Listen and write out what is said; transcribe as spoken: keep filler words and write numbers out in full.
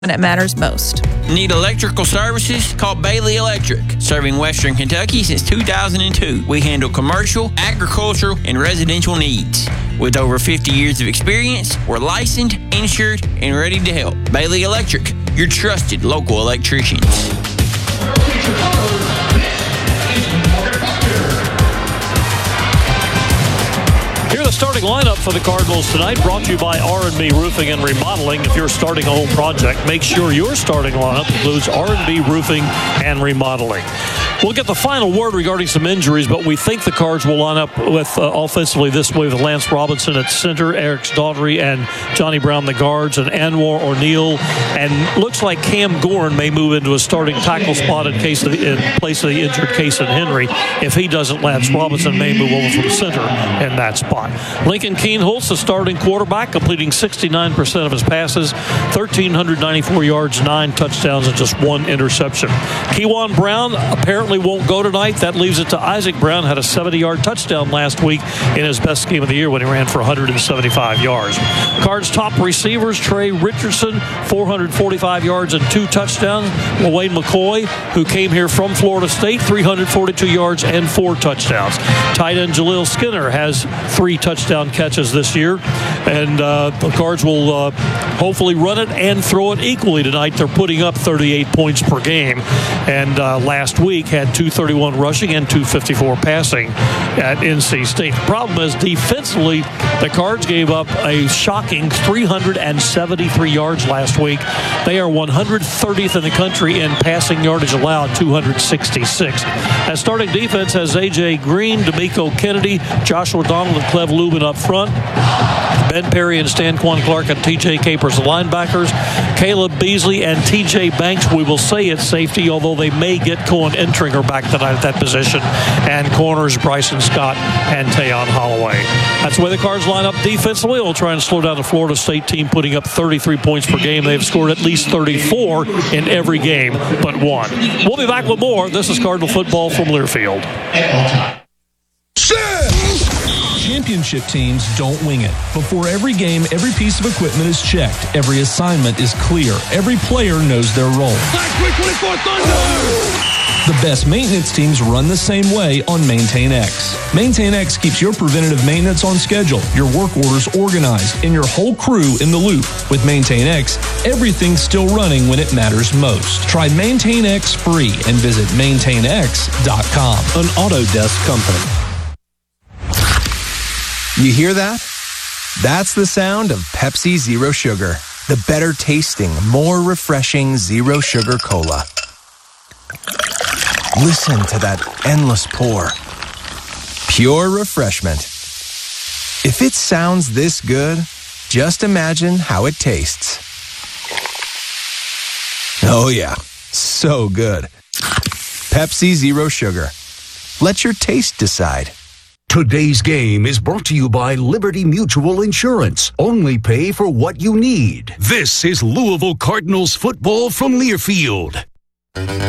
when it matters most. Need electrical services? Call Bailey Electric. Serving Western Kentucky since two thousand two. We handle commercial, agricultural, and residential needs. With over fifty years of experience, we're licensed, insured, and ready to help. Bailey Electric, your trusted local electricians. Here the starting lineup for the Cardinals tonight, brought to you by R and B Roofing and Remodeling. If you're starting a home project, make sure your starting lineup includes R and B Roofing and Remodeling. We'll get the final word regarding some injuries, but we think the Cards will line up with uh, offensively this way with Lance Robinson at center, Eric Daughtry and Johnny Brown the guards, and Anwar O'Neal. And looks like Cam Gorin may move into a starting tackle spot in case of the, in place of the injured Kason Henry. If he doesn't, Lance Robinson may move over from center in that spot. Lincoln Kienholz, the starting quarterback, completing sixty-nine percent of his passes, one thousand three hundred ninety-four yards, nine touchdowns, and just one interception. Kewan Brown apparently won't go tonight. That leaves it to Isaac Brown. Had a seventy-yard touchdown last week in his best game of the year when he ran for one hundred seventy-five yards. Cards top receivers, Trey Richardson, four hundred forty-five yards and two touchdowns. Wayne McCoy, who came here from Florida State, three hundred forty-two yards and four touchdowns. Tight end Jaleel Skinner has three touchdown catches this year. And uh, the Cards will uh, hopefully run it and throw it equally tonight. They're putting up thirty-eight points per game. And uh, last week had two thirty-one rushing and two fifty-four passing at N C State. The problem is defensively, the Cards gave up a shocking three hundred seventy-three yards last week. They are one hundred thirtieth in the country in passing yardage allowed, two hundred sixty-six. As starting defense has A J Green, D'Amico Kennedy, Joshua Donald, and Clev Lubin up front. Ben Perry and Stanquan Clark and T J Capers, the linebackers. Caleb Beasley and T J Banks, we will say it's safety, although they may get Cohen Entringer back tonight at that position. And corners, Bryson Scott and Tayon Holloway. That's the way the Cards line up defensively. We'll try and slow down the Florida State team, putting up thirty-three points per game. They've scored at least thirty-four in every game but one. We'll be back with more. This is Cardinal football from Learfield. Championship teams don't wing it. Before every game, every piece of equipment is checked. Every assignment is clear. Every player knows their role. twenty-four Thunder! The best maintenance teams run the same way on MaintainX. MaintainX keeps your preventative maintenance on schedule, your work orders organized, and your whole crew in the loop. With MaintainX, everything's still running when it matters most. Try MaintainX free and visit maintain x dot com. An Autodesk company. You hear that? That's the sound of Pepsi Zero Sugar, the better tasting, more refreshing Zero Sugar Cola. Listen to that endless pour. Pure refreshment. If it sounds this good, just imagine how it tastes. Oh yeah, so good. Pepsi Zero Sugar. Let your taste decide. Today's game is brought to you by Liberty Mutual Insurance. Only pay for what you need. This is Louisville Cardinals football from Learfield.